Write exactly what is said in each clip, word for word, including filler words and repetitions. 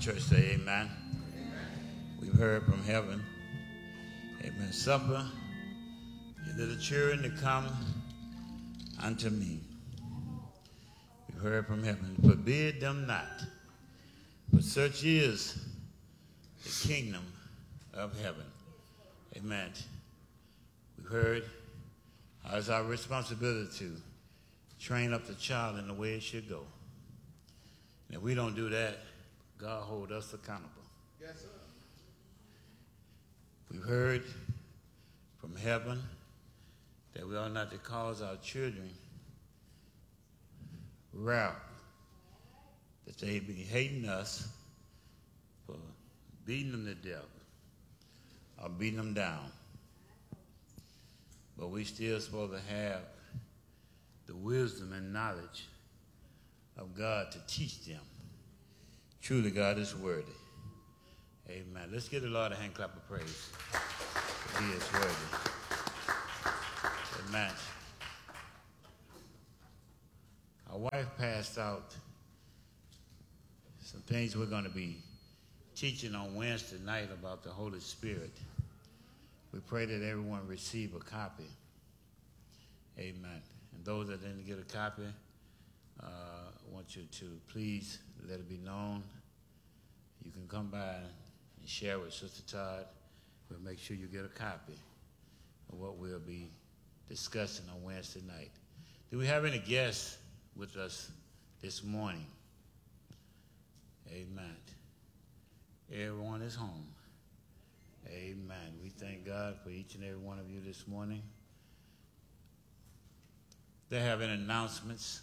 church say amen. Amen. We've heard from heaven. Amen. Supper, you little children to come unto me. We've heard from heaven. Forbid them not. For such is the kingdom of heaven. Amen. We've heard how it's our responsibility to train up the child in the way it should go. And if we don't do that, God hold us accountable. Yes, sir. We've heard from heaven that we ought not to cause our children wrath, that they be hating us for beating them to death or beating them down. But we still supposed to have the wisdom and knowledge of God to teach them. Truly, God is worthy. Amen. Let's give the Lord a hand clap of praise. He is worthy. Amen. Our wife passed out some things we're going to be teaching on Wednesday night about the Holy Spirit. We pray that everyone receive a copy. Amen. And those that didn't get a copy, uh, I want you to please let it be known. You can come by and share with Sister Todd. We'll make sure you get a copy of what we'll be discussing on Wednesday night. Do we have any guests with us this morning? Amen. Everyone is home. Amen. We thank God for each and every one of you this morning. They have any announcements?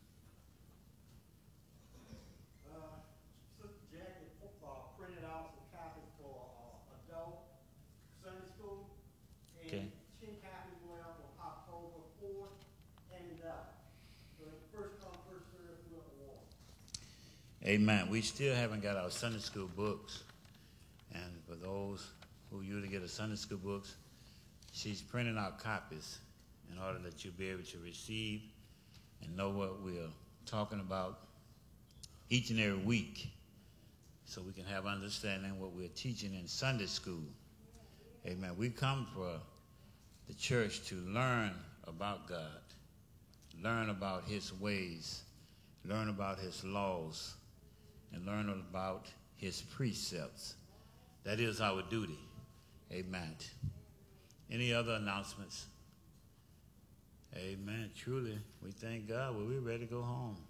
Uh, Sister Jackie uh, printed out some copies for uh, adult Sunday school. And Okay. ten copies went up on October fourth and eleventh. So first come, first serve, whoever won. Amen. We still haven't got our Sunday school books. And for those who usually get a Sunday school books, she's printing out copies in order that you'll be able to receive and know what we're talking about each and every week, so we can have understanding what we're teaching in Sunday school. Amen. We come for the church to learn about God, learn about his ways, learn about his laws, and learn about his precepts. That is our duty. Amen. Any other announcements? Amen. Truly, we thank God. Well, we're ready to go home.